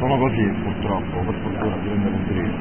sono così purtroppo, per fortuna si rende conto.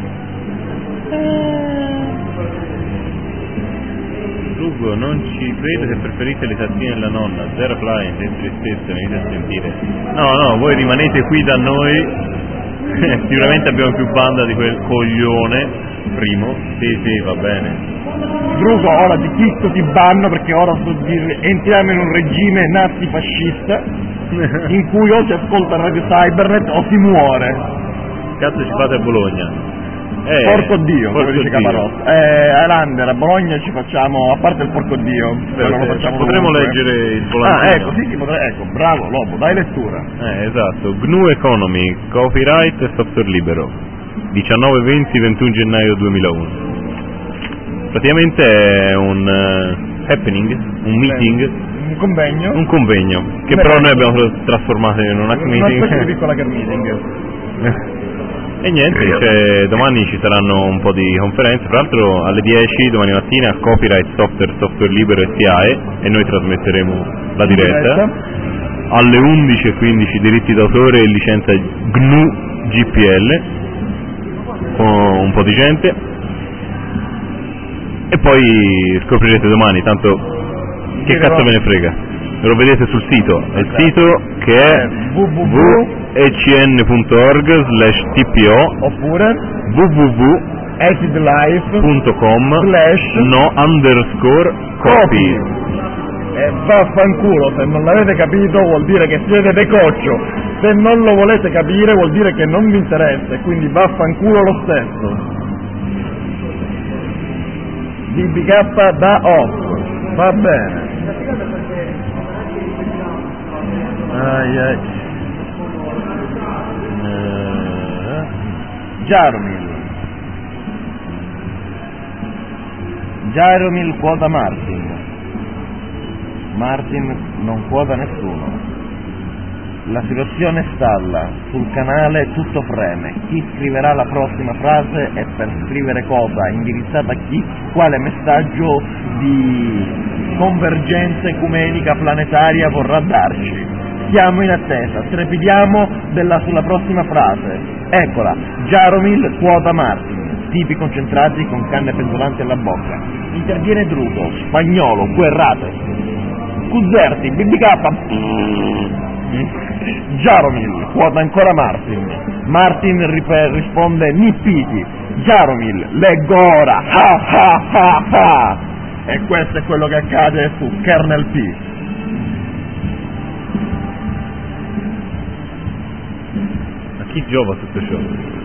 Lugo, non ci credo se preferite le tazzine della nonna, zero client, dentro di stesso, venite a sentire. No, voi rimanete qui da noi. Sicuramente abbiamo più banda di quel coglione, primo. Sì, va bene. Drugo, ora ti chicco, ti banno perché ora entriamo in un regime nazifascista in cui o si ascolta Radio Cybernet o si muore. Cazzo ci fate a Bologna? Porco Dio, come dice Caparotto. Highlander, a Bologna ci facciamo, a parte il porco Dio, lo facciamo potremmo comunque. leggere il volantino. Sì, ecco, bravo Lobo, dai lettura. Esatto, GNU Economy, copyright e software libero, 19, 20, 21 gennaio 2001. Praticamente è un happening, un meeting, un convegno che però noi abbiamo trasformato in un hack meeting. Una piccola hack meeting. E niente, domani ci saranno un po' di conferenze, tra l'altro alle 10 domani mattina copyright software libero e SIAE, e noi trasmetteremo la diretta. Alle 11:15 diritti d'autore e licenza GNU GPL con un po' di gente, e poi scoprirete domani, tanto che cazzo ve ne frega, lo vedete sul sito, è il sito che è www.ecn.org/tpo oppure www.acidlife.com/no_copy. E vaffanculo, se non l'avete capito vuol dire che siete de coccio, se non lo volete capire vuol dire che non vi interessa, e quindi vaffanculo lo stesso. DBK da off, va bene. Jaromil quota Martin non quota nessuno. La situazione stalla, sul canale tutto freme, chi scriverà la prossima frase e per scrivere cosa, indirizzata a chi, quale messaggio di convergenza ecumenica planetaria vorrà darci. Siamo in attesa, trepidiamo sulla prossima frase. Eccola, Jaromil quota Martin, tipi concentrati con canne penzolanti alla bocca. Interviene Drugo, spagnolo, Guerrate, Cuzzerti, BBK. Jaromil quota ancora Martin risponde nippiti. Jaromil, leggo ora, ha. E questo è quello che accade su Kernel P. A chi giova tutto ciò?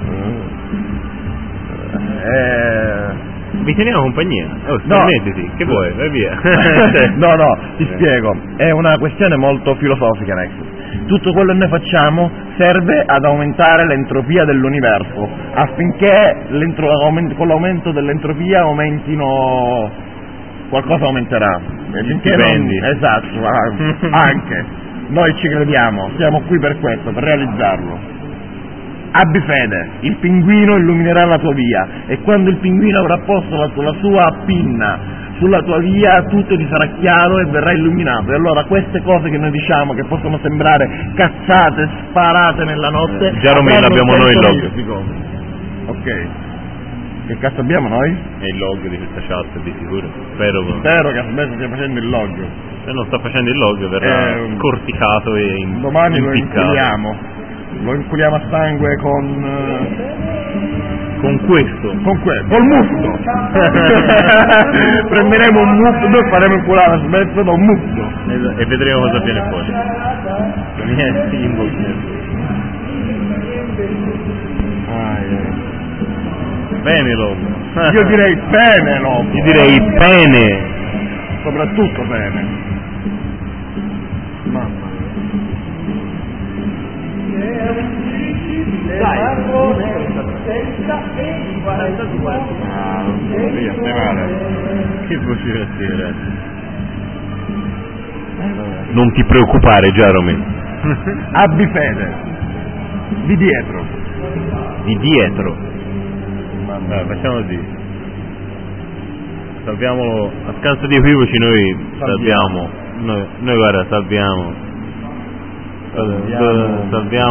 Vi teniamo compagnia? Mettiti, che vuoi? Vai via. No, ti spiego, è una questione molto filosofica, Nexus. Tutto quello che noi facciamo serve ad aumentare l'entropia dell'universo, affinché con l'aumento dell'entropia qualcosa aumenterà. Esatto, anche. Noi ci crediamo, siamo qui per questo, per realizzarlo. Abbi fede, il pinguino illuminerà la tua via, e quando il pinguino avrà posto la sua pinna sulla tua via, tutto ti sarà chiaro e verrà illuminato. E allora queste cose che noi diciamo, che possono sembrare cazzate sparate nella notte, Jaromil abbiamo noi il log. Ok. Che cazzo abbiamo noi? È il log di questa chat, di sicuro. Spero che adesso stia facendo il log. Se non sta facendo il log verrà corticato e impiccato. Domani lo inculiamo a sangue con questo. Col muffo. Prenderemo un muffo, noi faremo inculare smesso da un muffo. E vedremo cosa viene fuori. Penelope. Io direi Penelope. Io direi pene. Soprattutto pene. Mamma. Dai, che voce ragazzi. Non ti preoccupare, Jaromil. Abbi fede. Di dietro. Vabbè, facciamo così. Salviamolo a scanso di equivoci, noi salviamo. Noi guarda, salviamo